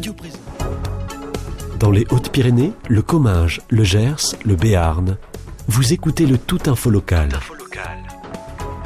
Radio Présence. Dans les Hautes-Pyrénées, le Comminges, le Gers, le Béarn, vous écoutez le Tout Info Local.